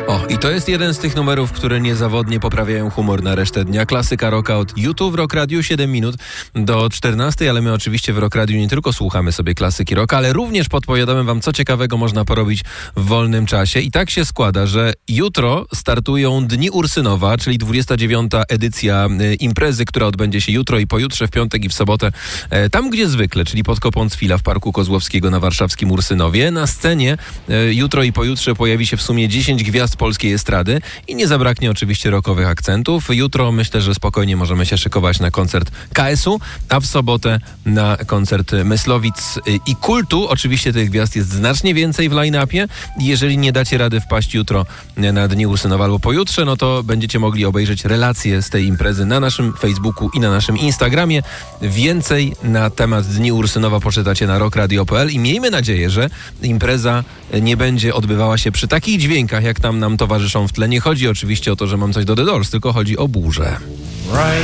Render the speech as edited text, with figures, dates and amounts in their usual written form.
O, i to jest jeden z tych numerów, które niezawodnie poprawiają humor na resztę dnia. Klasyka rocka od YouTube w Rock Radio, 7 minut do 14, ale my oczywiście w Rock Radio nie tylko słuchamy sobie klasyki rocka, ale również podpowiadamy wam, co ciekawego można porobić w wolnym czasie. I tak się składa, że jutro startują Dni Ursynowa, czyli 29. edycja imprezy, która odbędzie się jutro i pojutrze, w piątek i w sobotę, tam gdzie zwykle, czyli pod kopą Cwila w Parku Kozłowskiego na warszawskim Ursynowie. Na scenie jutro i pojutrze pojawi się w sumie 10 gwiazd polskiej estrady i nie zabraknie oczywiście rockowych akcentów. Jutro myślę, że spokojnie możemy się szykować na koncert KS-u, a w sobotę na koncert Myslowic i Kultu. Oczywiście tych gwiazd jest znacznie więcej w line-upie. Jeżeli nie dacie rady wpaść jutro na Dni Ursynowa albo pojutrze, no to będziecie mogli obejrzeć relacje z tej imprezy na naszym Facebooku i na naszym Instagramie. Więcej na temat Dni Ursynowa poczytacie na rockradio.pl i miejmy nadzieję, że impreza nie będzie odbywała się przy takich dźwiękach, jak tam nam towarzyszą w tle. Nie chodzi oczywiście o to, że mam coś do The Doors, tylko chodzi o burzę.